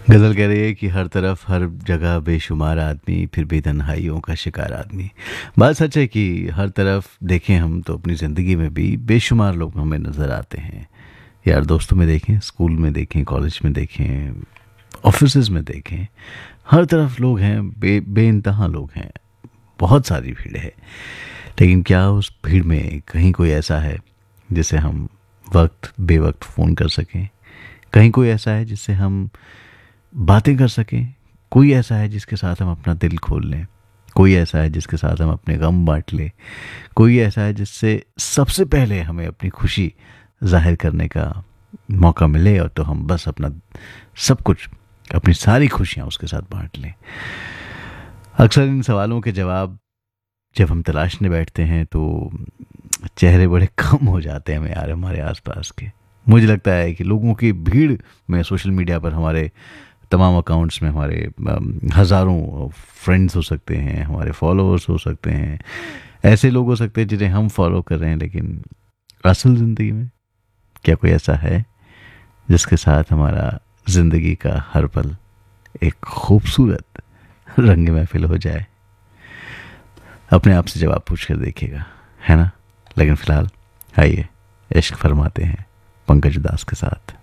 गज़ल कह रही है कि हर तरफ हर जगह बेशुमार आदमी, फिर भी तन्हाइयों का शिकार आदमी। बात सच है कि हर तरफ देखें हम तो अपनी ज़िंदगी में भी बेशुमार लोग हमें नज़र आते हैं। यार दोस्तों में देखें, स्कूल में देखें, कॉलेज में देखें, ऑफिसेज में देखें, हर तरफ लोग हैं, बेइंतहा लोग हैं, बहुत सारी भीड़ है। लेकिन क्या उस भीड़ में कहीं कोई ऐसा है जिसे हम वक्त बेवक्त फ़ोन कर सकें? कहीं कोई ऐसा है जिससे हम बातें कर सकें? कोई ऐसा है जिसके साथ हम अपना दिल खोल लें? कोई ऐसा है जिसके साथ हम अपने गम बांट लें? कोई ऐसा है जिससे सबसे पहले हमें अपनी खुशी जाहिर करने का मौका मिले और तो हम बस अपना सब कुछ, अपनी सारी खुशियाँ उसके साथ बांट लें? अक्सर इन सवालों के जवाब जब हम तलाशने बैठते हैं तो चेहरे बड़े कम हो जाते हैं हमें यार, हमारे आसपास के। मुझे लगता है कि लोगों की भीड़ में सोशल मीडिया पर हमारे तमाम अकाउंट्स में हमारे हज़ारों फ्रेंड्स हो सकते हैं, हमारे फॉलोअर्स हो सकते हैं, ऐसे लोग हो सकते हैं जिन्हें हम फॉलो कर रहे हैं, लेकिन असल ज़िंदगी में क्या कोई ऐसा है जिसके साथ हमारा ज़िंदगी का हर पल एक खूबसूरत रंग महफिल हो जाए? अपने आप से जवाब पूछ कर देखिएगा, है ना? लेकिन फ़िलहाल आइए इश्क फरमाते हैं पंकज उदास के साथ।